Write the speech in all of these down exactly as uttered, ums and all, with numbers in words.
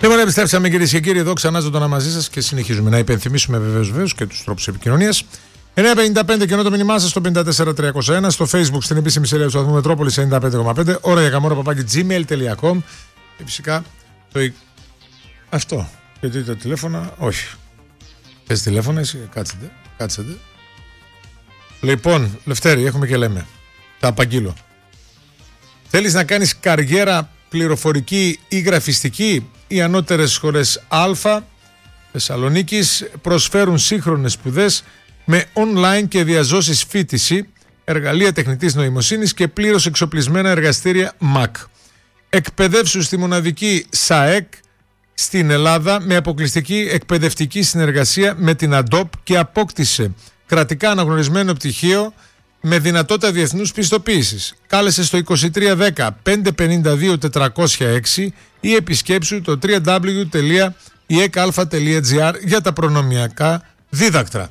Λοιπόν, επιστρέψαμε κυρίες και κύριοι εδώ ξανά ζωντανά μαζί σας και συνεχίζουμε να υπενθυμίσουμε βεβαίως βεβαίως και τους τρόπους επικοινωνίας. εννιά πενήντα πέντε και ενώ το μήνυμά σας στο πέντε τέσσερα τριακόσια ένα, στο Facebook στην επίσημη σελίδα του σταθμού Μετρόπολης ενενήντα πέντε κόμμα πέντε, ώρα για καμόρα παπάκι gmail τελεία com και φυσικά το. Αυτό. Γιατί το τηλέφωνα, όχι. Θες τηλέφωνα, εσύ, κάτσετε, κάτσετε. Λοιπόν, Λευτέρη, έχουμε και λέμε. Θα απαγγείλω. Θέλεις να κάνεις καριέρα πληροφορική ή γραφιστική? Οι ανώτερες σχολές Α Θεσσαλονίκης προσφέρουν σύγχρονες σπουδές με online και διαζώσεις φοιτηση, εργαλεία τεχνητής νοημοσύνης και πλήρως εξοπλισμένα εργαστήρια Mac. Εκπαιδεύσου στη μοναδική ΣΑΕΚ στην Ελλάδα με αποκλειστική εκπαιδευτική συνεργασία με την Adobe και απόκτησε κρατικά αναγνωρισμένο πτυχίο με δυνατότητα διεθνούς πιστοποίησης. Κάλεσε στο είκοσι τρία δέκα πεντακόσια πενήντα δύο τετρακόσια έξι ή επισκέψου το double-u double-u double-u τελεία ι ε κ α τελεία τζι άρ για τα προνομιακά δίδακτρα.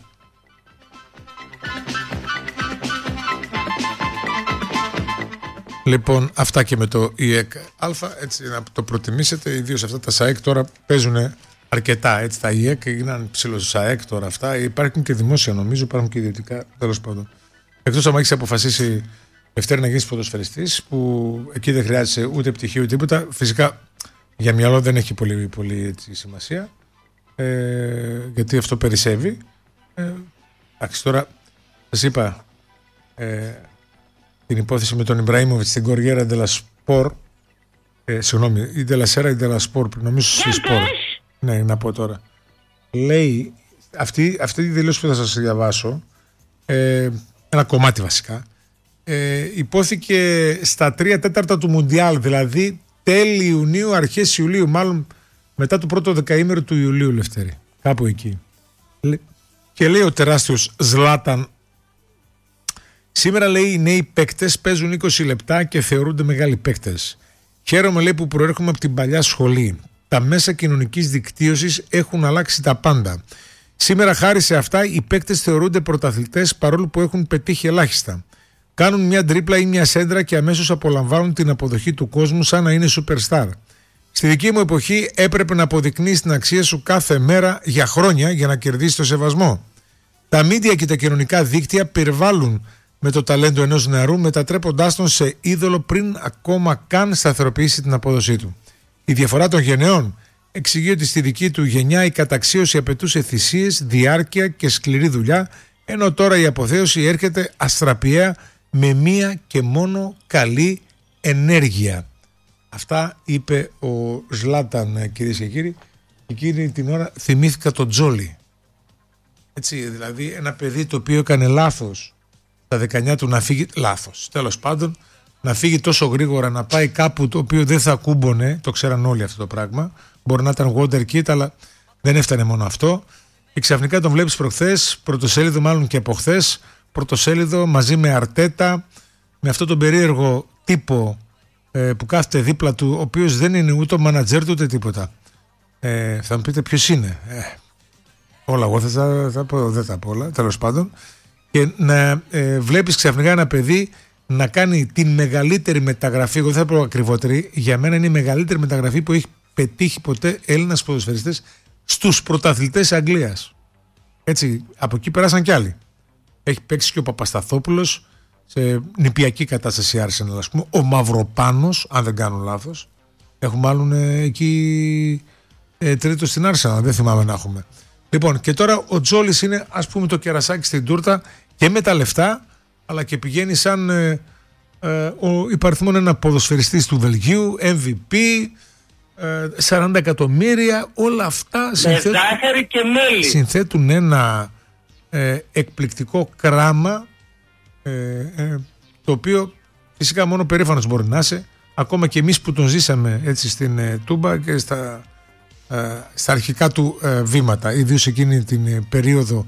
Λοιπόν, αυτά και με το ι ε κ α, έτσι να το προτιμήσετε, ιδίως αυτά τα ΣΑΕΚ τώρα παίζουν αρκετά, έτσι τα ι ε κ έγιναν ψηλό ΣΑΕΚ τώρα αυτά, υπάρχουν και δημόσια νομίζω, υπάρχουν και ιδιωτικά, τέλος πάντων. Εκτός αν έχεις αποφασίσει Δευτέρα να γίνεις ποδοσφαιριστής, που εκεί δεν χρειάζεσαι ούτε πτυχίο ούτε τίποτα, φυσικά για μυαλό δεν έχει πολύ, πολύ έτσι, σημασία, ε, γιατί αυτό περισσεύει. Ε, εντάξει, τώρα σας είπα ε, την υπόθεση με τον Ιμπραήμοβιτς στην Κοριέρα Ντελα Σπορ, ε, συγγνώμη, η Ντελασέρα ή Ντελα Σπορ, νομίζω στη Σπορ. Ναι, να πω τώρα. Λέει, αυτή, αυτή τη δηλώση που θα σας διαβάσω, ε, ένα κομμάτι βασικά, ε, υπόθηκε στα τρία τέταρτα του Μουντιάλ, δηλαδή τέλη Ιουνίου, αρχές Ιουλίου, μάλλον μετά το πρώτο δεκαήμερο του Ιουλίου, Λευτέρη, κάπου εκεί. Και λέει ο τεράστιος Ζλάταν, σήμερα λέει οι νέοι παίκτες παίζουν είκοσι λεπτά και θεωρούνται μεγάλοι παίκτες. Χαίρομαι, λέει, που προέρχομαι από την παλιά σχολή. Τα μέσα κοινωνικής δικτύωσης έχουν αλλάξει τα πάντα. Σήμερα χάρη σε αυτά οι παίκτες θεωρούνται πρωταθλητές παρόλο που έχουν πετύχει ελάχιστα. Κάνουν μια τρίπλα ή μια σέντρα και αμέσως απολαμβάνουν την αποδοχή του κόσμου σαν να είναι superstar. Στη δική μου εποχή έπρεπε να αποδεικνύεις την αξία σου κάθε μέρα για χρόνια για να κερδίσεις το σεβασμό. Τα μίντια και τα κοινωνικά δίκτυα περιβάλλουν με το ταλέντο ενός νεαρού, μετατρέποντάς τον σε είδωλο πριν ακόμα καν σταθεροποιήσει την απόδοσή του. Η διαφορά των γενεών εξηγεί ότι στη δική του γενιά η καταξίωση απαιτούσε θυσίες, διάρκεια και σκληρή δουλειά, ενώ τώρα η αποθέωση έρχεται αστραπιαία με μία και μόνο καλή ενέργεια. Αυτά είπε ο Ζλάταν, κυρίες και κύριοι. Εκείνη την ώρα θυμήθηκα τον Τζόλι. Έτσι, δηλαδή ένα παιδί το οποίο έκανε λάθος τα δεκαεννιά του να φύγει, λάθος, τέλος πάντων, να φύγει τόσο γρήγορα, να πάει κάπου το οποίο δεν θα κούμπονε, το ξέραν όλοι αυτό το πράγμα. Μπορεί να ήταν Wonder Kid, αλλά δεν έφτανε μόνο αυτό. Και ξαφνικά τον βλέπεις προχθές, πρωτοσέλιδο μάλλον και από χθες, πρωτοσέλιδο μαζί με Αρτέτα, με αυτόν τον περίεργο τύπο ε, που κάθεται δίπλα του, ο οποίος δεν είναι ούτε ο μάνατζέρ του ούτε τίποτα. Ε, θα μου πείτε ποιος είναι. Ε, όλα εγώ θα, θα, θα πω, δεν θα πω όλα, τέλος πάντων. Και να ε, βλέπεις ξαφνικά ένα παιδί να κάνει την μεγαλύτερη μεταγραφή, εγώ δεν θα πω ακριβότερη, για μένα είναι η μεγαλύτερη μεταγραφή που έχει πετύχει ποτέ Έλληνας ποδοσφαιριστές στους πρωταθλητές Αγγλίας. Έτσι, από εκεί περάσαν κι άλλοι. Έχει παίξει και ο Παπασταθόπουλος σε νηπιακή κατάσταση Arsenal, ας πούμε. Ο Μαυροπάνος, αν δεν κάνω λάθος. Έχουμε άλλον ε, εκεί ε, τρίτο στην Arsenal, δεν θυμάμαι να έχουμε. Λοιπόν, και τώρα ο Τζόλις είναι, ας πούμε, το κερασάκι στην τούρτα και με τα λεφτά, αλλά και πηγαίνει σαν ε, ε, ο υπαριθμόν ένα ποδοσφαιριστής του Βελγίου, εμ βι πι, ε, σαράντα εκατομμύρια, όλα αυτά συνθέτουν, και μέλι. συνθέτουν ένα ε, εκπληκτικό κράμα, ε, ε, το οποίο φυσικά μόνο περήφανος μπορεί να είσαι, ακόμα και εμείς που τον ζήσαμε έτσι στην ε, Τούμπα και στα, ε, στα αρχικά του ε, βήματα, ιδίως εκείνη την ε, περίοδο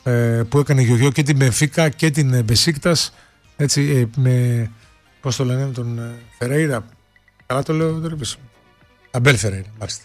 που έκανε γιογιό και την Μπενφίκα και την Μπεσίκτας, έτσι, με, πώς το λένε, τον Φερέιρα, καλά το λέω, δεν είπες, Αμπέλ Φερέιρα, μάλιστα.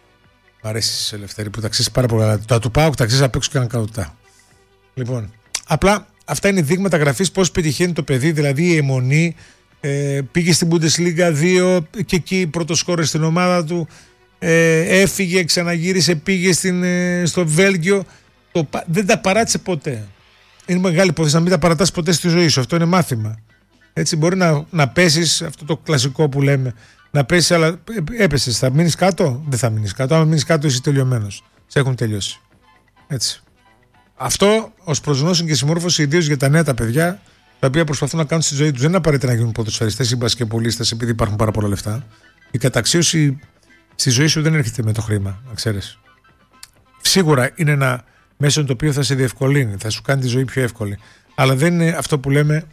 Μ' αρέσει σε Ελευθερή που τα ξέρεις πάρα πολύ καλά. Το του ΠΑΟΚ τα ξέρεις απ' έξω και έναν καουτά. Λοιπόν, απλά αυτά είναι δείγματα γραφής πώς πετυχαίνει το παιδί, δηλαδή η αιμονή, ε, πήγε στην Bundesliga δύο και εκεί πρώτο σκόρερ στην ομάδα του, ε, έφυγε, ξαναγύρισε, πήγε στην, ε, στο Βέλγιο. Το, δεν τα παράτησε ποτέ. Είναι μεγάλη υπόθεση να μην τα παρατάς ποτέ στη ζωή σου. Αυτό είναι μάθημα. Έτσι μπορεί να, να πέσεις, αυτό το κλασικό που λέμε, να πέσεις, αλλά έπεσες. Θα μείνεις κάτω, δεν θα μείνεις κάτω. Αν μείνεις κάτω, είσαι τελειωμένος. Σε έχουν τελειώσει. Έτσι. Αυτό ως προσγνώση και συμμόρφωση, ιδίως για τα νέα τα παιδιά, τα οποία προσπαθούν να κάνουν στη ζωή τους. Δεν είναι απαραίτητα να γίνουν ποδοσφαιριστές ή μπασκετμπολίστες επειδή υπάρχουν πάρα πολλά λεφτά. Η καταξίωση στη ζωή σου δεν έρχεται με το χρήμα, να ξέρεις. Σίγουρα είναι ένα μέσο το οποίο θα σε διευκολύνει, θα σου κάνει τη ζωή πιο εύκολη. Αλλά δεν είναι αυτό που λέμε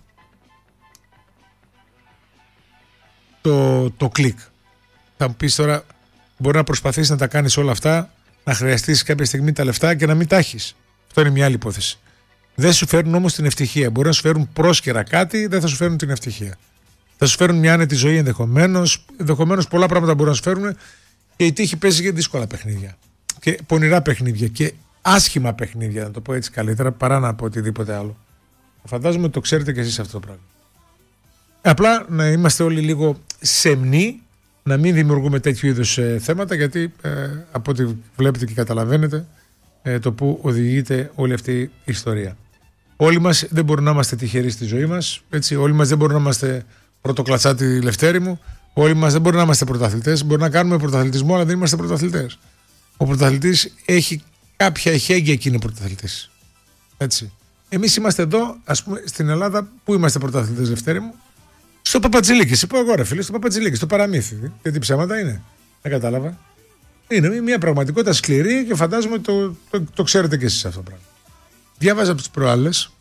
το, το κλικ. Θα μου πεις τώρα, μπορεί να προσπαθείς να τα κάνεις όλα αυτά, να χρειαστείς κάποια στιγμή τα λεφτά και να μην τα έχεις. Αυτό είναι μια άλλη υπόθεση. Δεν σου φέρνουν όμως την ευτυχία. Μπορεί να σου φέρουν πρόσκαιρα κάτι, δεν θα σου φέρουν την ευτυχία. Θα σου φέρουν μια άνετη ζωή ενδεχομένως. Ενδεχομένως πολλά πράγματα μπορούν να σου φέρουν και η τύχη παίζει για δύσκολα παιχνίδια. Και πονηρά παιχνίδια και άσχημα παιχνίδια, να το πω έτσι καλύτερα, παρά να πω οτιδήποτε άλλο. Φαντάζομαι ότι το ξέρετε κι εσείς αυτό το πράγμα. Απλά να είμαστε όλοι λίγο σεμνοί, να μην δημιουργούμε τέτοιου είδους ε, θέματα, γιατί ε, από ό,τι βλέπετε και καταλαβαίνετε ε, το που οδηγείται όλη αυτή η ιστορία. Όλοι μας δεν μπορούμε να είμαστε τυχεροί στη ζωή μας, έτσι, όλοι μας δεν μπορούμε να είμαστε πρωτοκλατσάτη Λευτέρη μου, όλοι μας δεν μπορούμε να είμαστε πρωταθλητές, μπορεί να κάνουμε πρωταθλητισμό, αλλά δεν είμαστε πρωταθλητές. Ο πρωταθλητής έχει κάποια εχέγγυα και είναι πρωταθλητής. Έτσι. Εμείς είμαστε εδώ, ας πούμε, στην Ελλάδα, που είμαστε πρωταθλητές, Λευτέρη μου, στο Παπατζηλίκι. Σε πω εγώ, ρε φίλε, στο Παπατζηλίκι, στο παραμύθι. Γιατί ψέματα είναι. Δεν κατάλαβα. Είναι μια πραγματικότητα σκληρή και φαντάζομαι το, το, το ξέρετε κι εσείς αυτό το πράγμα. Διάβαζα από τις προάλλες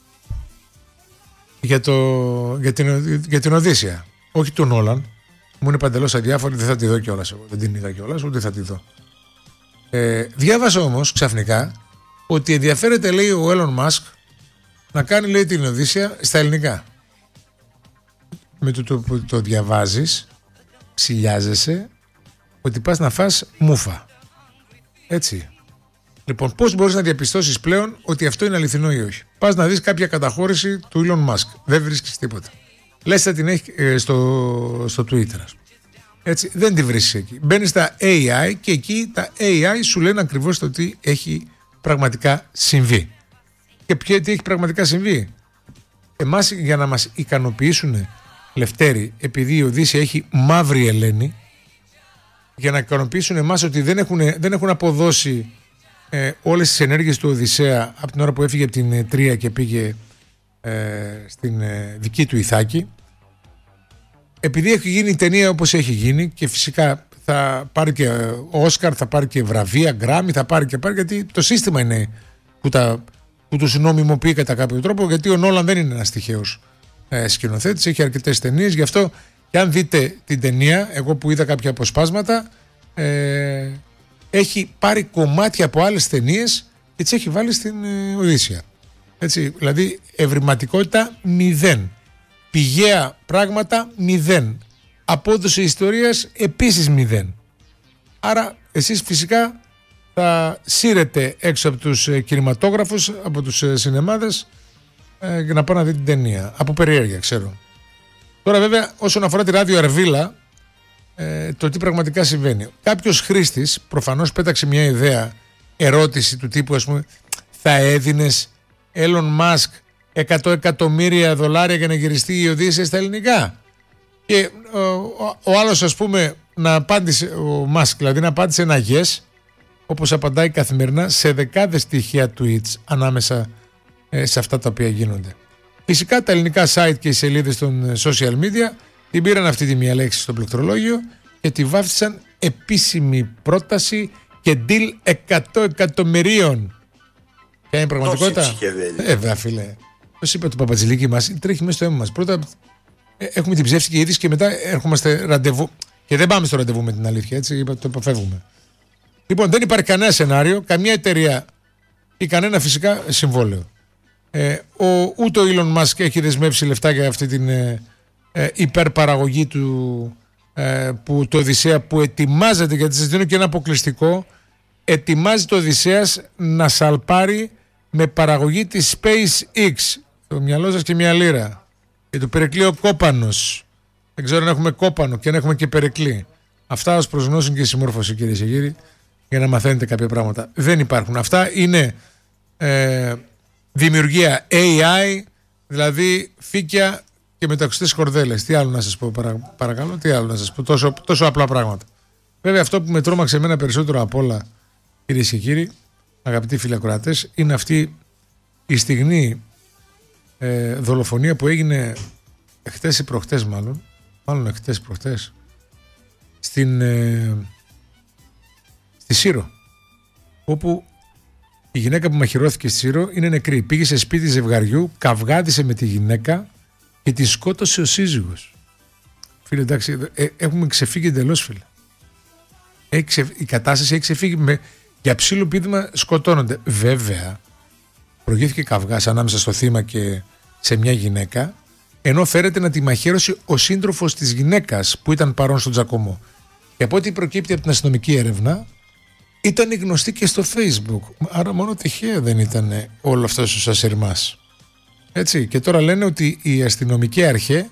για, το, για, την, για την Οδύσσεια. Όχι του Νόλαν. Μου είναι παντελώς αδιάφορη, δεν θα τη δω κιόλας. Δεν την είδα κιόλας, ούτε θα τη δω. Ε, διάβασα όμως ξαφνικά ότι ενδιαφέρεται, λέει, ο Elon Musk να κάνει, λέει, την Οδύσσεια στα ελληνικά. Με το που το, το, το διαβάζεις, ψηλιάζεσαι ότι πας να φας μούφα. Έτσι. Λοιπόν, πώς μπορείς να διαπιστώσεις πλέον ότι αυτό είναι αληθινό ή όχι? Πας να δεις κάποια καταχώρηση του Elon Musk. Δεν βρίσκεις τίποτα. Λες θα την έχει ε, στο, στο Twitter. Έτσι, δεν τη βρίσκεις εκεί. Μπαίνεις στα έι άι και εκεί τα έι άι σου λένε ακριβώς το τι έχει πραγματικά συμβεί. Και ποιο, τι έχει πραγματικά συμβεί? Εμάς, για να μας ικανοποιήσουν, Λευτέρη, επειδή η Οδύσσεια έχει μαύρη Ελένη, για να ικανοποιήσουν εμάς ότι δεν έχουν, δεν έχουν αποδώσει ε, όλες τις ενέργειες του Οδυσσέα από την ώρα που έφυγε από την ε, Τρία και πήγε ε, στην ε, δική του Ιθάκη, επειδή έχει γίνει η ταινία όπως έχει γίνει, και φυσικά θα πάρει και Όσκαρ, θα πάρει και βραβεία, Γκράμι, θα πάρει και πάρει, γιατί το σύστημα είναι που, τα, που τους νομιμοποιεί κατά κάποιο τρόπο, γιατί ο Νόλαν δεν είναι ένας τυχαίος ε, σκηνοθέτης, έχει αρκετές ταινίες. Γι' αυτό και αν δείτε την ταινία, εγώ που είδα κάποια αποσπάσματα, ε, έχει πάρει κομμάτια από άλλες ταινίες και τις έχει βάλει στην ε, Οδύσσεια. Έτσι, δηλαδή ευρηματικότητα μηδέν, πηγαία πράγματα μηδέν, απόδοση ιστορίας επίσης μηδέν. Άρα εσείς φυσικά θα σύρετε έξω από τους ε, κινηματόγραφους, από τους ε, σινεμάδες ε, για να πάω να δείτε την ταινία. Από περιέργεια, ξέρω. Τώρα βέβαια όσον αφορά τη ράδιο Αρβίλα, ε, το τι πραγματικά συμβαίνει. Κάποιος χρήστης προφανώς πέταξε μια ιδέα, ερώτηση του τύπου, ας πούμε, θα έδινες Elon Musk εκατό εκατομμύρια δολάρια για να γυριστεί η Οδύσσεια στα ελληνικά? Και ο, ο, ο άλλος, ας πούμε, να απάντησε, ο Musk δηλαδή, να απάντησε ένα yes, όπως απαντάει καθημερινά σε δεκάδες τυχαία tweets ανάμεσα ε, σε αυτά τα οποία γίνονται. Φυσικά τα ελληνικά site και οι σελίδες των social media την πήραν αυτή τη μία λέξη στο πληκτρολόγιο και τη βάφτισαν επίσημη πρόταση και deal εκατό εκατομμυρίων. Ποια είναι η πραγματικότητα? Ε, βέβαια, φίλε. Πώς είπε το Παπατζηλίκι μας, τρέχει μέσα στο αίμα μας. Πρώτα ε, έχουμε την ψεύτικη είδηση και μετά έρχομαστε ραντεβού. Και δεν πάμε στο ραντεβού με την αλήθεια, έτσι, το αποφεύγουμε. Λοιπόν, δεν υπάρχει κανένα σενάριο, καμία εταιρεία ή κανένα φυσικά συμβόλαιο. Ε, ο, ούτε ο Elon Musk έχει δεσμεύσει λεφτά για αυτή την ε, ε, υπερπαραγωγή του ε, που, το Οδυσσέα, που ετοιμάζεται, γιατί σας δίνω και ένα αποκλειστικό, ετοιμάζει το Οδυσσέας να σαλπάρει με παραγωγή της SpaceX. Το μυαλό σας και μια λίρα. Και το Περικλή ο Κόπανος. Δεν ξέρω αν έχουμε κόπανο και αν έχουμε και Περικλή. Αυτά ως προς γνώση και συμμόρφωση, κυρίες και κύριοι, για να μαθαίνετε κάποια πράγματα. Δεν υπάρχουν. Αυτά είναι ε, δημιουργία έι άι, δηλαδή φύκια και μεταξωτές κορδέλες. Τι άλλο να σας πω, παρα, παρακαλώ, τι άλλο να σας πω, τόσο, τόσο απλά πράγματα. Βέβαια, αυτό που με τρόμαξε εμένα περισσότερο απ' όλα, κυρίες και κύριοι, αγαπητοί φίλοι ακροατές, είναι αυτή η στιγμή ε, δολοφονία που έγινε χτες ή προχτές, μάλλον, μάλλον χτες προχτές, στην, ε, στη Σύρο, όπου η γυναίκα που μαχαιρώθηκε στη Σύρο είναι νεκρή. Πήγε σε σπίτι ζευγαριού, καυγάτισε με τη γυναίκα και τη σκότωσε ο σύζυγος. Φίλε, εντάξει, ε, έχουμε ξεφύγει εντελώς, φίλε. Έχει ξε, η κατάσταση έχει ξεφύγει. Με, για ψήλο πείδημα σκοτώνονται. Βέβαια, προηγήθηκε καυγάς ανάμεσα στο θύμα και σε μια γυναίκα, ενώ φέρεται να τη μαχαίρωσε ο σύντροφος της γυναίκας που ήταν παρόν στον τζακωμό. Και από ό,τι προκύπτει από την αστυνομική έρευνα, ήταν γνωστή και στο Facebook. Άρα μόνο τυχαία δεν ήταν όλο αυτό ο σασερμάς. Έτσι. Και τώρα λένε ότι η αστυνομική αρχή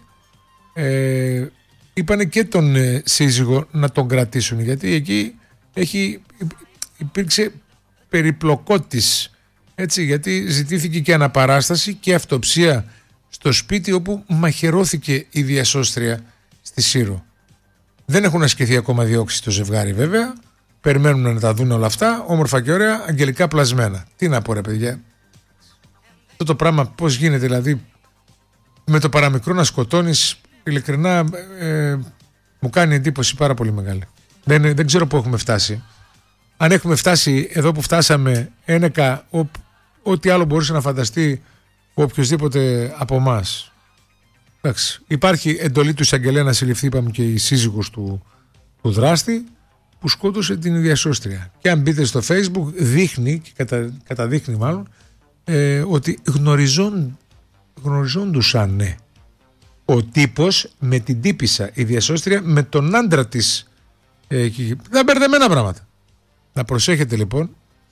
ε, είπανε και τον ε, σύζυγο να τον κρατήσουν, γιατί εκεί έχει, υπήρξε περιπλοκότης. Έτσι, γιατί ζητήθηκε και αναπαράσταση και αυτοψία στο σπίτι όπου μαχαιρώθηκε η διασώστρια στη Σύρο. Δεν έχουν ασκηθεί ακόμα διώξεις το ζευγάρι, βέβαια. Περιμένουν να τα δουν όλα αυτά, όμορφα και ωραία, αγγελικά πλασμένα. Τι να πω, ρε παιδιά. Αυτό το πράγμα πώς γίνεται, δηλαδή, με το παραμικρό να σκοτώνεις, ειλικρινά ε, μου κάνει εντύπωση πάρα πολύ μεγάλη. Δεν, δεν ξέρω πού έχουμε φτάσει. Αν έχουμε φτάσει εδώ που φτάσαμε, ένεκα, ό, ό,τι άλλο μπορούσε να φανταστεί ο οποιοσδήποτε από εμάς. Εντάξει, υπάρχει εντολή του εισαγγελέα να συλληφθεί, είπαμε, και η σύζυγος του, του δράστη που σκότωσε την διασώστρια. Και αν μπείτε στο Facebook, δείχνει και κατα, καταδείχνει μάλλον ε, ότι γνωριζόν, γνωριζόντουσαν ναι, ο τύπος με την τύπισσα, η διασώστρια με τον άντρα της. Ε, τα μπερδεμένα πράγματα. Να προσέχετε λοιπόν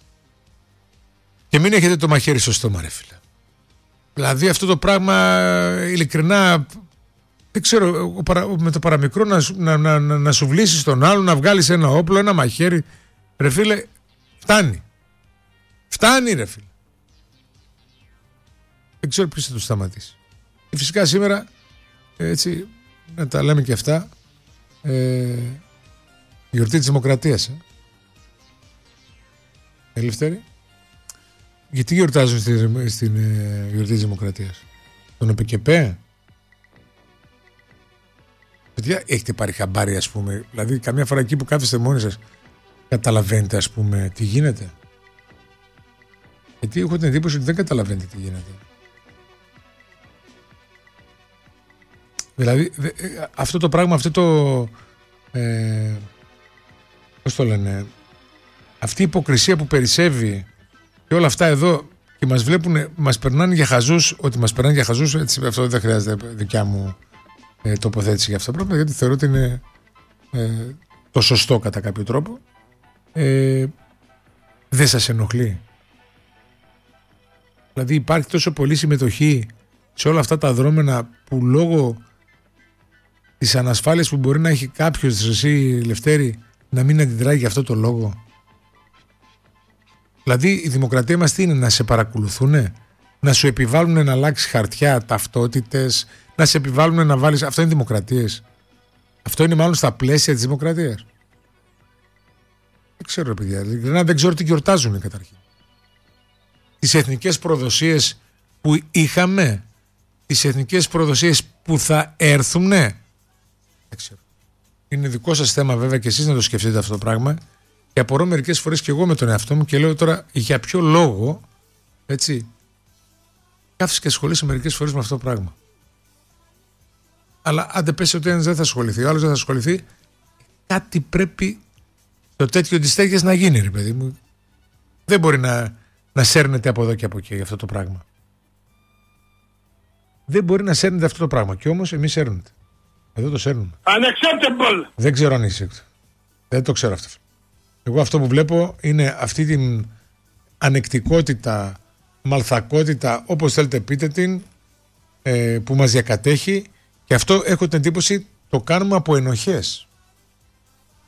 και μην έχετε το μαχαίρι στο στόμα, ρε φίλε. Δηλαδή αυτό το πράγμα, ειλικρινά, δεν ξέρω, με το παραμικρό να, να, να, να, να σου βλύσεις τον άλλο, να βγάλεις ένα όπλο, ένα μαχαίρι, ρε φίλε, φτάνει. Φτάνει, ρε φίλε. Δεν ξέρω ποιος θα το σταματήσει. Και φυσικά σήμερα, έτσι, να τα λέμε και αυτά, ε, γιορτή της Δημοκρατίας. Ε. Ελευθέρη. Γιατί γιορτάζουν στην, στην ε, γιορτή της Δημοκρατίας? Τον ΕΠΚΕΠΕ. Παιδιά, έχετε πάρει χαμπάρι, ας πούμε? Δηλαδή, καμιά φορά εκεί που κάθεστε μόνοι σας, καταλαβαίνετε, ας πούμε, τι γίνεται? Γιατί έχω την εντύπωση ότι δεν καταλαβαίνετε τι γίνεται. Δηλαδή, δε, αυτό το πράγμα, αυτό το... Ε, πώς το λένε... Αυτή η υποκρισία που περισσεύει και όλα αυτά εδώ και μας βλέπουν, μας περνάνε για χαζούς, ότι μας περνάνε για χαζούς, έτσι, αυτό δεν χρειάζεται δικιά μου ε, τοποθέτηση για αυτό το πράγμα, γιατί θεωρώ ότι είναι ε, το σωστό κατά κάποιο τρόπο. Ε, δεν σας ενοχλεί? Δηλαδή υπάρχει τόσο πολύ συμμετοχή σε όλα αυτά τα δρόμενα που λόγω της ανασφάλειας που μπορεί να έχει κάποιος, εσύ Λευτέρη, να μην αντιδράει για αυτό το λόγο? Δηλαδή η δημοκρατία μας τι είναι? Να σε παρακολουθούνε, να σου επιβάλλουν να αλλάξει χαρτιά, ταυτότητες, να σε επιβάλλουν να βάλεις... Αυτό είναι δημοκρατίες? Αυτό είναι μάλλον στα πλαίσια της δημοκρατίας? Δεν ξέρω, παιδιά, δεν ξέρω τι γιορτάζουν καταρχήν. Τις εθνικές προδοσίες που είχαμε, τις εθνικές προδοσίες που θα έρθουνε, δεν ξέρω. Είναι δικό σας θέμα βέβαια και εσείς να το σκεφτείτε αυτό το πράγμα. Και απορώ μερικές φορές και εγώ με τον εαυτό μου και λέω τώρα για ποιο λόγο, έτσι, κάθεσαι και ασχολείσαι μερικές φορές με αυτό το πράγμα. Αλλά αν δεν πέσει ότι ένας δεν θα ασχοληθεί, ο άλλος δεν θα ασχοληθεί, κάτι πρέπει το τέτοιο της τέτοιας να γίνει, ρε παιδί μου. Δεν μπορεί να, να σέρνεται από εδώ και από εκεί αυτό το πράγμα. Δεν μπορεί να σέρνεται αυτό το πράγμα. Και όμως εμείς σέρνεται. Εδώ το σέρνουμε. Unacceptable! Δεν ξέρω αν είσαι. Δεν το ξέρω αυτό. Εγώ αυτό που βλέπω είναι αυτή την ανεκτικότητα, μαλθακότητα, όπως θέλετε πείτε την, ε, που μας διακατέχει, και αυτό έχω την εντύπωση το κάνουμε από ενοχές.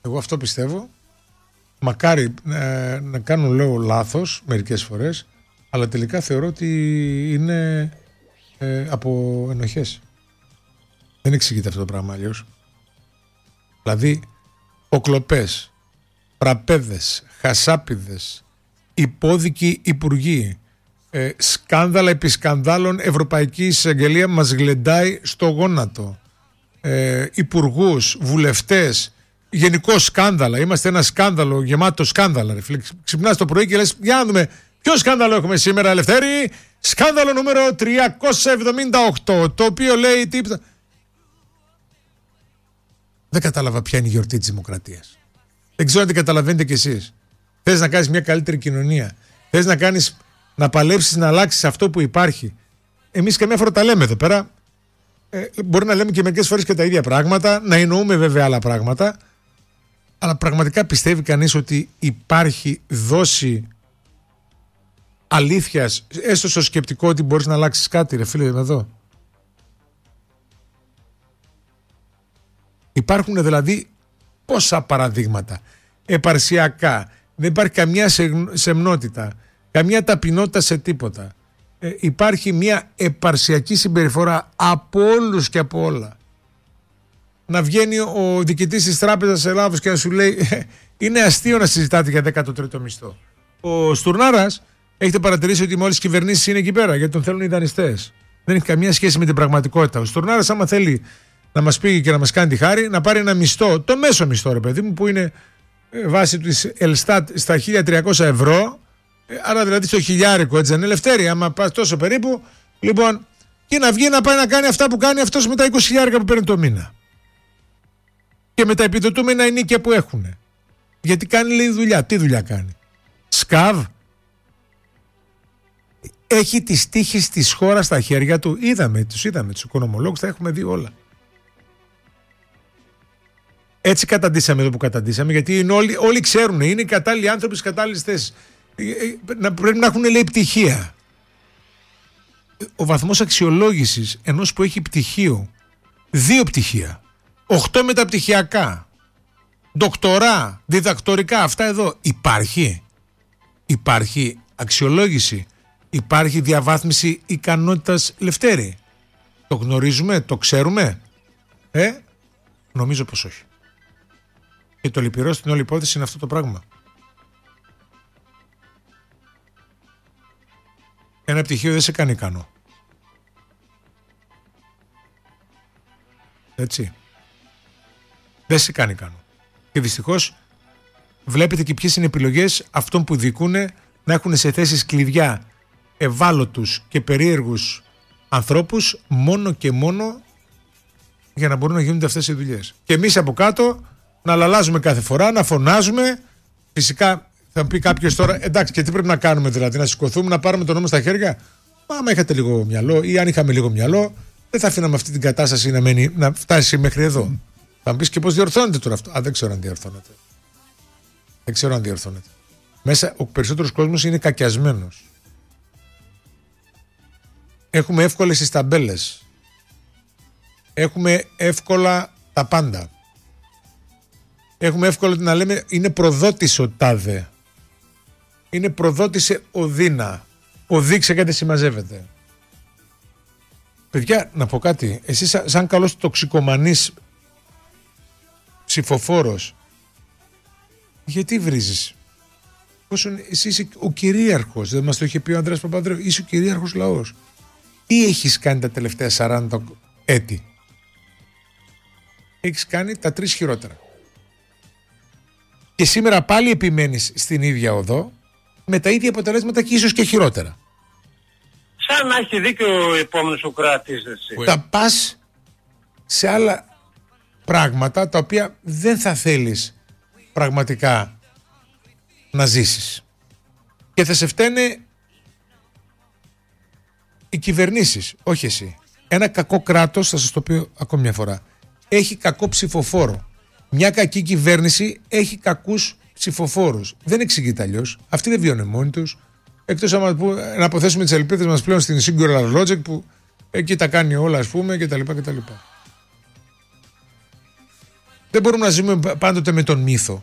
Εγώ αυτό πιστεύω. Μακάρι ε, να κάνουν, λέω, λάθος μερικές φορές, αλλά τελικά θεωρώ ότι είναι ε, από ενοχές. Δεν εξηγείται αυτό το πράγμα αλλιώς. Δηλαδή, οκλοπές, πραπέδες, χασάπιδες, υπόδικοι υπουργοί, ε, σκάνδαλα επί σκανδάλων, Ευρωπαϊκή Εισαγγελία μας γλεντάει στο γόνατο, ε, υπουργούς, βουλευτές, γενικό σκάνδαλα. Είμαστε ένα σκάνδαλο, γεμάτο σκάνδαλα. Ρε φίλε. Ξυπνάς το πρωί και λες, για να δούμε ποιο σκάνδαλο έχουμε σήμερα, Ελευθέρη. Σκάνδαλο νούμερο τριακόσια εβδομήντα οκτώ, το οποίο λέει τίποτα. Δεν κατάλαβα ποια είναι η γιορτή της δημοκρατίας. Δεν ξέρω αν την καταλαβαίνετε κι εσείς. Θες να κάνεις μια καλύτερη κοινωνία. Θες να κάνεις, να παλέψεις να αλλάξεις αυτό που υπάρχει. Εμείς καμιά φορά τα λέμε εδώ πέρα. Ε, μπορεί να λέμε και μερικές φορές και τα ίδια πράγματα, να εννοούμε βέβαια άλλα πράγματα. Αλλά πραγματικά πιστεύει κανείς ότι υπάρχει δόση αλήθειας, έστω στο σκεπτικό ότι μπορείς να αλλάξεις κάτι, ρε φίλε, εδώ. Υπάρχουν δηλαδή πόσα παραδείγματα επαρσιακά. Δεν υπάρχει καμιά σεμνότητα, καμιά ταπεινότητα σε τίποτα. Ε, υπάρχει μια επαρσιακή συμπεριφορά από όλους και από όλα. Να βγαίνει ο διοικητής της Τράπεζας Ελλάδος και να σου λέει είναι αστείο να συζητάτε για δέκατο τρίτο μισθό. Ο Στουρνάρας, έχετε παρατηρήσει ότι με όλες τις κυβερνήσεις είναι εκεί πέρα γιατί τον θέλουν οι δανειστές. Δεν έχει καμία σχέση με την πραγματικότητα. Ο Στουρνάρας, άμα θέλει να μας πει και να μας κάνει τη χάρη, να πάρει ένα μισθό, το μέσο μισθό, ρε παιδί μου, που είναι βάση της Ελστάτ στα χίλια τριακόσια ευρώ, άρα δηλαδή στο χιλιάρικο, έτσι δεν είναι, Ελευθέρη, άμα πας τόσο περίπου, λοιπόν, και να βγει να πάει να κάνει αυτά που κάνει αυτός με τα είκοσι χιλιάρικα που παίρνει το μήνα. Και με τα επιδοτούμενα ενίκια που έχουν. Γιατί κάνει, λέει, δουλειά. Τι δουλειά κάνει? Σκαβ. Έχει τις τύχες της χώρας στα χέρια του. Είδαμε, τους είδαμε, τους οικονομολόγους, τα έχουμε δει όλα. Έτσι καταντήσαμε εδώ που καταντήσαμε, γιατί είναι όλοι, όλοι ξέρουν, είναι οι κατάλληλοι άνθρωποι στις κατάλληλες θέσεις. Πρέπει να έχουν, λέει, πτυχία. Ο βαθμός αξιολόγησης ενός που έχει πτυχίο, δύο πτυχία, οχτώ μεταπτυχιακά, ντοκτορά, διδακτορικά, αυτά εδώ, υπάρχει. Υπάρχει αξιολόγηση, υπάρχει διαβάθμιση ικανότητας, Λευτέρη. Το γνωρίζουμε, το ξέρουμε. Ε, νομίζω πως όχι. Και το λυπηρό στην όλη υπόθεση είναι αυτό το πράγμα. Ένα πτυχίο δεν σε κάνει ικανό. Έτσι. Δεν σε κάνει ικανό. Και δυστυχώς βλέπετε και ποιες είναι οι επιλογές αυτών που δικούν να έχουν σε θέσεις κλειδιά ευάλωτους και περίεργους ανθρώπους μόνο και μόνο για να μπορούν να γίνονται αυτές οι δουλειές. Και εμείς από κάτω να λαλάζουμε κάθε φορά, να φωνάζουμε. Φυσικά θα μου πει κάποιος τώρα, εντάξει, και τι πρέπει να κάνουμε δηλαδή, να σηκωθούμε, να πάρουμε τον νόμο στα χέρια? Μα άμα είχατε λίγο μυαλό ή αν είχαμε λίγο μυαλό, δεν θα αφήναμε αυτή την κατάσταση να, μένει, να φτάσει μέχρι εδώ. Mm. Θα μου πεις και πώς διορθώνεται τώρα αυτό? Α, δεν ξέρω αν διορθώνεται. Δεν ξέρω αν διορθώνεται. Μέσα ο περισσότερος κόσμος είναι κακιασμένος. Έχουμε εύκολες τις ταμπέλες. Έχουμε εύκολα τα πάντα. Έχουμε εύκολα να λέμε είναι προδότης ο τάδε. Είναι προδότησε ο Δίνα. Ο Δίξε κάτι συμμαζεύεται. Παιδιά, να πω κάτι. Εσύ σαν, σαν καλός τοξικομανής ψηφοφόρος, γιατί βρίζεις? Πόσο, εσύ είσαι ο κυρίαρχος. Δεν μας το είχε πει ο Ανδρέας Παπανδρέου. Είσαι ο κυρίαρχος λαός. Τι έχεις κάνει τα τελευταία σαράντα έτη? Έχεις κάνει τα τρεις χειρότερα. Και σήμερα πάλι επιμένεις στην ίδια οδό με τα ίδια αποτελέσματα και ίσως και χειρότερα. Σαν να έχει δίκιο ο επόμενος ο κράτης. Θα πας σε άλλα πράγματα τα οποία δεν θα θέλεις πραγματικά να ζήσεις. Και θα σε φταίνε οι κυβερνήσεις, όχι εσύ. Ένα κακό κράτος, θα σας το πω ακόμη μια φορά, έχει κακό ψηφοφόρο. Μια κακή κυβέρνηση έχει κακούς ψηφοφόρους. Δεν εξηγείται αλλιώς. Αυτοί δεν βιώνουν μόνοι τους. Εκτός άμα που, να αποθέσουμε τις ελπίδες μας πλέον στην Singular Logic που εκεί τα κάνει όλα, ας πούμε, κτλ. κτλ. Δεν μπορούμε να ζούμε πάντοτε με τον μύθο.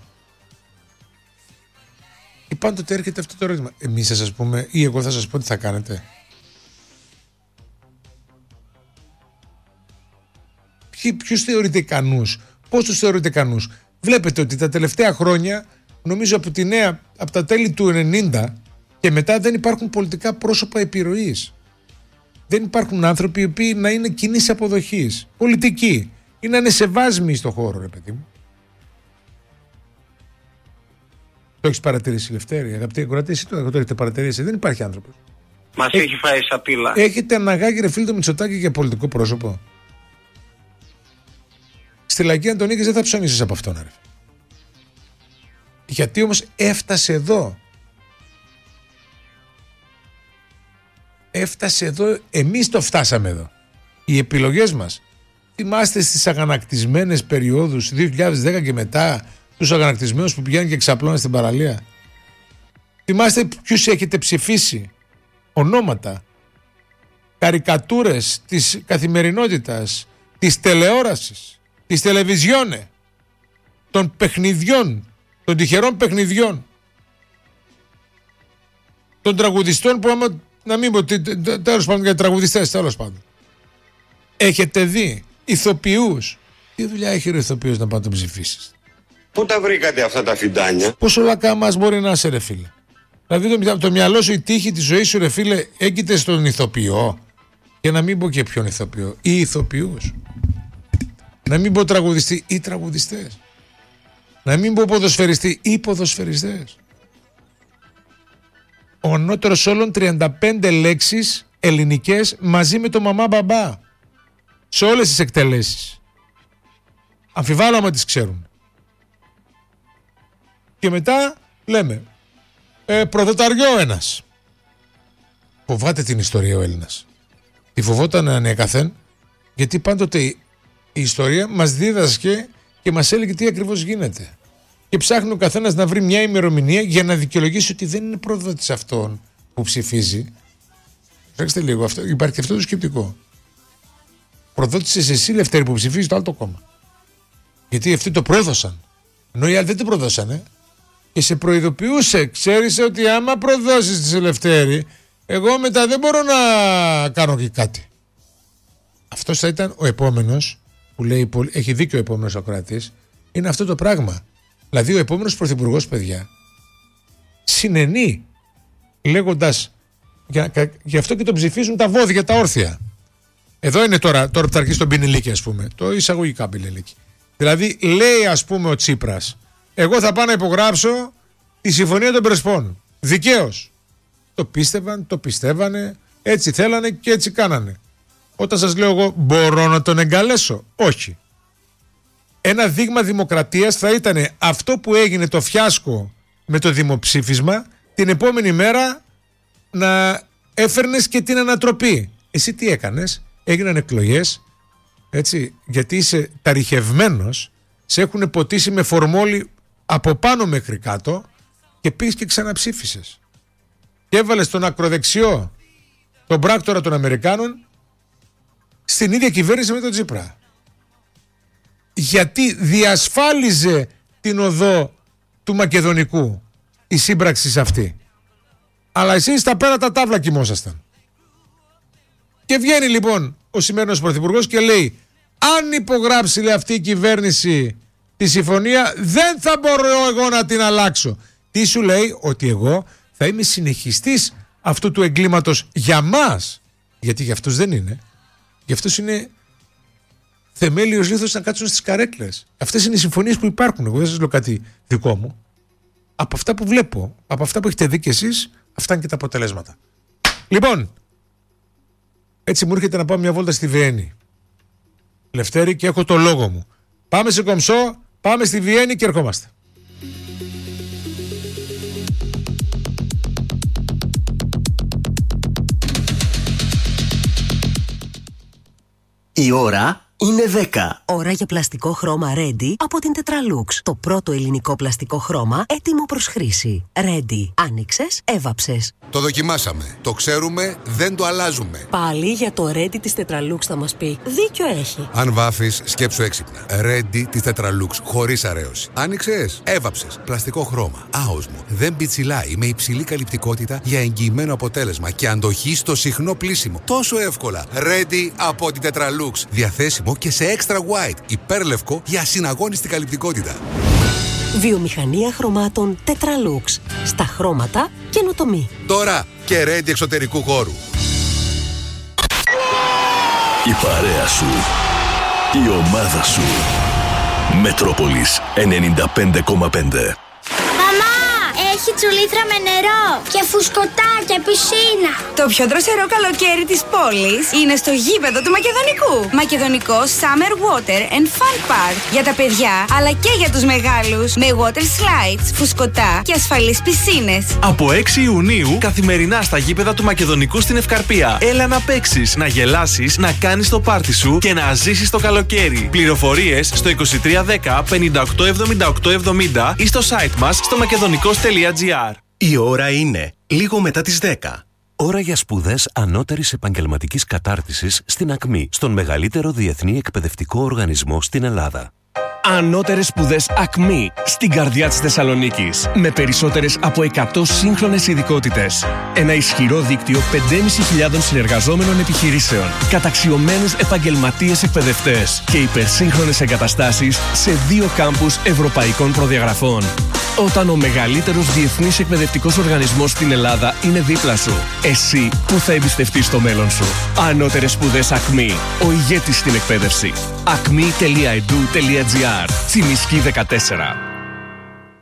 Ή πάντοτε έρχεται αυτό το ερώτημα. Εμείς θα σας πούμε ή εγώ θα σας πω τι θα κάνετε. Ποιους θεωρείτε ικανούς, πώς τους θεωρείτε ικανούς? Βλέπετε ότι τα τελευταία χρόνια, νομίζω από τη νέα, από τα τέλη του ενενήντα και μετά δεν υπάρχουν πολιτικά πρόσωπα επιρροής. Δεν υπάρχουν άνθρωποι οι οποίοι να είναι κοινής αποδοχής, πολιτικοί, ή να είναι σεβάσμοι στο χώρο, ρε παιδί μου. Το έχεις παρατηρήσει, Λευτέρη? Αγαπητή ακροατή, εσύ το έχετε παρατηρήσει? Δεν υπάρχει άνθρωπος. Μας έχει, έχει φάει σαπίλα. Έχετε αναγάγει, ρε φίλε, το Μητσοτάκη για πολιτικό πρόσωπο? Στη Λαϊκή Αντωνίκης δεν θα ψώνισες από αυτόν, ρε. Γιατί όμως έφτασε εδώ. Έφτασε εδώ, εμείς το φτάσαμε εδώ. Οι επιλογές μας. Θυμάστε στις αγανακτισμένες περιόδους δύο χιλιάδες δέκα και μετά, τους αγανακτισμένους που πηγαίνουν και ξαπλώνουν στην παραλία? Θυμάστε ποιους έχετε ψηφίσει? Ονόματα, καρικατούρες της καθημερινότητας, της τηλεόρασης, της τελεβιζιόνε, των παιχνιδιών, των τυχερών παιχνιδιών, των τραγουδιστών που άμα, να μην πω, τέλος πάντων, για τραγουδιστές, τέλος πάντων. Έχετε δει ηθοποιούς? Τι δουλειά έχει ο ηθοποιός να πάει να τον ψηφίσεις? Πού τα βρήκατε αυτά τα φιντάνια? Πόσο λακά μας μπορεί να είσαι, ρε φίλε? Δηλαδή το, το μυαλό σου, η τύχη της ζωής σου, ρε φίλε, έγκυται στον ηθοποιό? Και να μην πω και ποιον ηθοποιό, ή ηθοποιούς. Να μην πω τραγουδιστή ή τραγουδιστές. Να μην πω ποδοσφαιριστή ή ποδοσφαιριστές. Ο ανώτερος όλων τριάντα πέντε λέξεις ελληνικές μαζί με το μαμά μπαμπά. Σε όλες τις εκτελέσεις. Αμφιβάλλω άμα τις ξέρουν. Και μετά λέμε ε, προδοταριό ένας. Φοβάται την ιστορία ο Έλληνας. Τη φοβόταν ανέκαθεν, γιατί πάντοτε η ιστορία μας δίδασκε και μας έλεγε τι ακριβώς γίνεται. Και ψάχνει ο καθένας να βρει μια ημερομηνία για να δικαιολογήσει ότι δεν είναι προδότης αυτόν που ψηφίζει. Φρέξτε λίγο, αυτό, υπάρχει αυτό το σκεπτικό. Προδότης εσύ, Λευτέρη, που ψηφίζει το άλλο το κόμμα. Γιατί αυτοί το πρόδωσαν. Ενώ οι άλλοι δεν το προδώσανε. Και σε προειδοποιούσε, ξέρεις ότι άμα προδώσεις τη Λευτέρη, εγώ μετά δεν μπορώ να κάνω και κάτι. Αυτός θα ήταν ο επόμενος που λέει, έχει δίκιο ο επόμενος ακροατής, είναι αυτό το πράγμα. Δηλαδή ο επόμενος πρωθυπουργός, παιδιά, συνενεί λέγοντας, γι' αυτό και τον ψηφίζουν τα βόδια, τα όρθια. Εδώ είναι τώρα, τώρα που θα αρχίσει τον Πινελίκη, ας πούμε, το εισαγωγικά Πινελίκη. Δηλαδή λέει, ας πούμε, ο Τσίπρας, εγώ θα πάω να υπογράψω τη Συμφωνία των Πρεσπών. Δικαίως. Το πίστευαν, το πιστεύανε, έτσι θέλανε και έτσι κάνανε. Όταν σας λέω εγώ, μπορώ να τον εγκαλέσω? Όχι. Ένα δείγμα δημοκρατίας θα ήταν αυτό που έγινε το φιάσκο με το δημοψήφισμα, την επόμενη μέρα να έφερνες και την ανατροπή. Εσύ τι έκανες? Έγιναν εκλογές, έτσι, γιατί είσαι ταριχευμένος, σε έχουν ποτίσει με φορμόλι από πάνω μέχρι κάτω και πήγες και ξαναψήφισες. Και έβαλες τον ακροδεξιό, τον πράκτορα των Αμερικάνων, στην ίδια κυβέρνηση με τον Τσίπρα. Γιατί διασφάλιζε την οδό του Μακεδονικού η σύμπραξη αυτή. Αλλά εσείς στα πέρα τα τάβλα κοιμόσασταν. Και βγαίνει λοιπόν ο σημερινός πρωθυπουργός και λέει, αν υπογράψει, λέει, αυτή η κυβέρνηση τη συμφωνία, δεν θα μπορώ εγώ να την αλλάξω. Τι σου λέει? Ότι εγώ θα είμαι συνεχιστής αυτού του εγκλήματος για μας. Γιατί για αυτούς δεν είναι. Για αυτούς είναι θεμέλιος λίθος να κάτσουν στις καρέκλες. Αυτές είναι οι συμφωνίες που υπάρχουν. Εγώ δεν σας λέω κάτι δικό μου. Από αυτά που βλέπω, από αυτά που έχετε δει κι εσείς, αυτά είναι και τα αποτελέσματα. Λοιπόν, έτσι μου έρχεται να πάω μια βόλτα στη Βιέννη, Λευτέρη, και έχω το λόγο μου. Πάμε σε Κομψό, πάμε στη Βιέννη και ερχόμαστε. Η ώρα είναι δέκα. Ώρα για πλαστικό χρώμα Ready από την Tetralux. Το πρώτο ελληνικό πλαστικό χρώμα έτοιμο προς χρήση. Ready. Άνοιξες, έβαψες. Το δοκιμάσαμε. Το ξέρουμε, δεν το αλλάζουμε. Πάλι για το Ready της Tetralux θα μας πει. Δίκιο έχει. Αν βάφεις, σκέψου έξυπνα. Ready της Tetralux, χωρίς αρέωση. Άνοιξες, έβαψες. Πλαστικό χρώμα. Άοσμο. Δεν πιτσιλάει, με υψηλή καλυπτικότητα για εγγυημένο αποτέλεσμα και αντοχή στο συχνό πλύσιμο. Τόσο εύκολα. Ready από την Tetralux. Διαθέσιμο και σε extra white. Υπέρλευκο για ασυναγώνιστη καλυπτικότητα. Βιομηχανία χρωμάτων Tetralux. Στα χρώματα καινοτομή. Τώρα και Ready εξωτερικού χώρου. Η παρέα σου. Η ομάδα σου. Μετρόπολης ενενήντα πέντε κόμμα πέντε. Έχει τσουλήθρα με νερό και φουσκωτά και πισίνα. Το πιο δροσερό καλοκαίρι της πόλης είναι στο γήπεδο του Μακεδονικού. Μακεδονικό Summer Water and Fun Park. Για τα παιδιά αλλά και για τους μεγάλους. Με water slides, φουσκωτά και ασφαλείς πισίνες. Από έξι Ιουνίου καθημερινά στα γήπεδα του Μακεδονικού στην Ευκαρπία. Έλα να παίξεις, να γελάσεις, να κάνεις το πάρτι σου και να ζήσεις το καλοκαίρι. Πληροφορίες στο είκοσι τρία δέκα πενήντα οκτώ εβδομήντα οκτώ εβδομήντα ή στο site μας στο μακεδονικός τελεία τζι άρ. Η ώρα είναι λίγο μετά τις δέκα. Ώρα για σπουδές ανώτερης επαγγελματικής κατάρτισης στην ΑΚΜΗ, στον μεγαλύτερο διεθνή εκπαιδευτικό οργανισμό στην Ελλάδα. Ανώτερες σπουδές ΑΚΜΗ στην καρδιά της Θεσσαλονίκης. Με περισσότερες από εκατό σύγχρονες ειδικότητες. Ένα ισχυρό δίκτυο πεντέμισι χιλιάδων συνεργαζόμενων επιχειρήσεων. Καταξιωμένους επαγγελματίες εκπαιδευτές. Και υπερσύγχρονες εγκαταστάσεις σε δύο κάμπους ευρωπαϊκών προδιαγραφών. Όταν ο μεγαλύτερος διεθνής εκπαιδευτικός οργανισμός στην Ελλάδα είναι δίπλα σου, εσύ που θα εμπιστευτείς το μέλλον σου. Ανώτερες σπουδές ΑΚΜΗ. Ο ηγέτης στην εκπαίδευση. ακμή τελεία ι ντι ου τελεία τζι άρ. Τσιμισκή δεκατέσσερα.